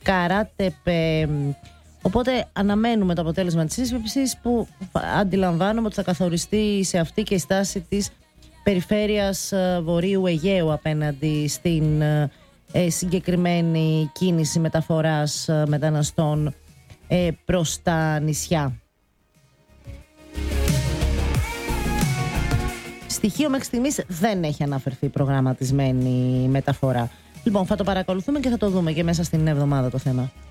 Καράτεπε. Οπότε αναμένουμε το αποτέλεσμα της σύσκεψης, που αντιλαμβάνομαι ότι θα καθοριστεί σε αυτή και η στάση της περιφέρειας Βορείου Αιγαίου απέναντι στην συγκεκριμένη κίνηση μεταφοράς μεταναστών προς τα νησιά. Στοιχείο μέχρι στιγμής δεν έχει αναφερθεί προγραμματισμένη μεταφορά. Λοιπόν, θα το παρακολουθούμε και θα το δούμε και μέσα στην εβδομάδα το θέμα.